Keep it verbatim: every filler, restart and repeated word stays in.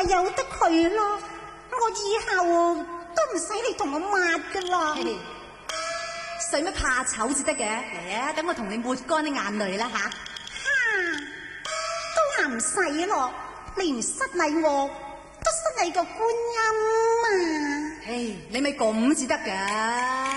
由得佢咯，我以後都唔使你同我抹噶啦。 使乜怕醜至得嘅？嚟啊，等我同你抹乾啲眼淚啦吓。 哈，都話唔使咯，你唔失禮我，都失禮個觀音啊。 嘿，你咪咁至得㗎。